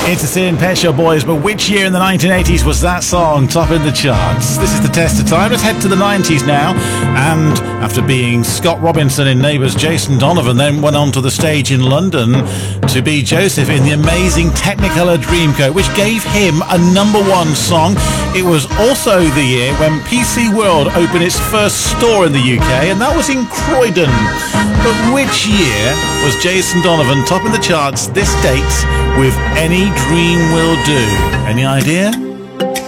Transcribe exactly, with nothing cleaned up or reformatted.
It's the Sin Pet Shop Boys, but which year in the nineteen eighties was that song top in the charts? This is the test of time. Let's head to the nineties now. And after being Scott Robinson in Neighbours, Jason Donovan then went on to the stage in London to be Joseph in the amazing Technicolor Dreamcoat, which gave him a number one song. It was also the year when P C World opened its first store in the U K, and that was in Croydon. But which year was Jason Donovan top in the charts this date with Any Dream Will Do? Any idea?